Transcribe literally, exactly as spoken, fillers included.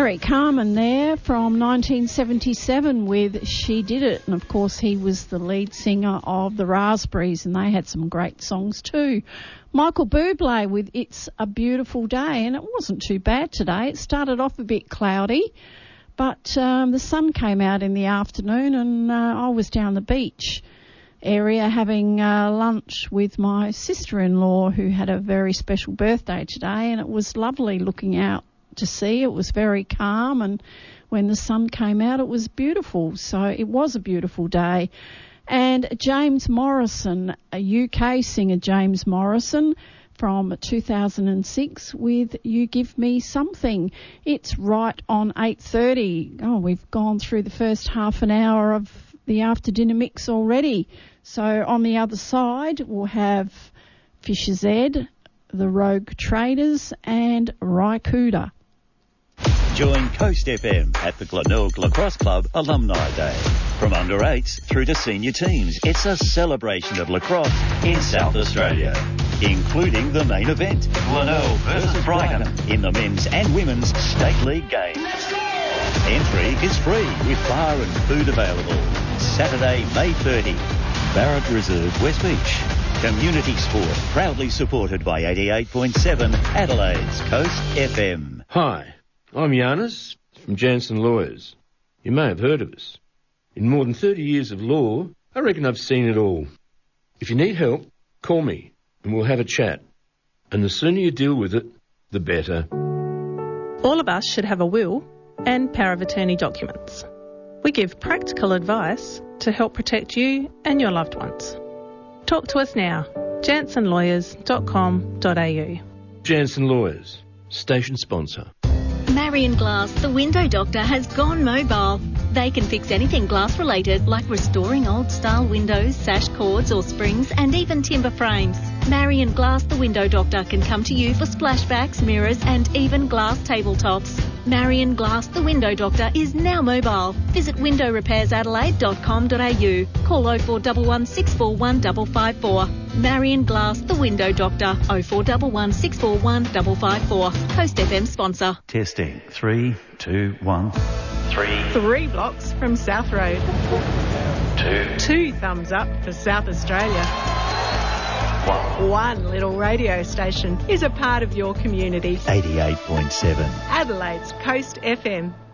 Eric Carmen there from nineteen seventy-seven with She Did It. And, of course, he was the lead singer of the Raspberries, and they had some great songs too. Michael Bublé with It's a Beautiful Day, and it wasn't too bad today. It started off a bit cloudy, but um, the sun came out in the afternoon, and uh, I was down the beach area having uh, lunch with my sister-in-law who had a very special birthday today, and it was lovely looking out to see. It was very calm, and when the sun came out it was beautiful. So it was a beautiful day. And James Morrison, a U K singer, James Morrison, from two thousand six with You Give Me Something. It's right on eight thirty. Oh, we've gone through the first half an hour of the after dinner mix already. So on the other side we'll have Fisher's Ed, the Rogue Traders and Rycuda. Join Coast F M at the Glenelg Lacrosse Club Alumni Day. From under eights through to senior teams, it's a celebration of lacrosse in South Australia, including the main event, Glenelg versus Brighton, in the men's and women's State League games. Entry is free with bar and food available. Saturday, May thirtieth, Barrett Reserve, West Beach. Community sport, proudly supported by eighty-eight point seven Adelaide's Coast F M. Hi. I'm Giannis from Jansen Lawyers. You may have heard of us. In more than thirty years of law, I reckon I've seen it all. If you need help, call me and we'll have a chat. And the sooner you deal with it, the better. All of us should have a will and power of attorney documents. We give practical advice to help protect you and your loved ones. Talk to us now, jansen lawyers dot com dot a u. Jansen Lawyers, station sponsor. Marion Glass, the window doctor, has gone mobile. They can fix anything glass related, like restoring old style windows, sash cords or springs, and even timber frames. Marion Glass, the window doctor, can come to you for splashbacks, mirrors and even glass tabletops. Marion Glass, the window doctor, is now mobile. Visit window repairs adelaide dot com dot a u. Call oh four one one, six four one five five four. Marion Glass, the window doctor, oh four one one, six four one five five four. Coast F M sponsor. Testing. Three, two, one. Three. Three blocks from South Road. Two. Two thumbs up for South Australia. One. One little radio station is a part of your community. eighty-eight point seven. Adelaide's Coast F M.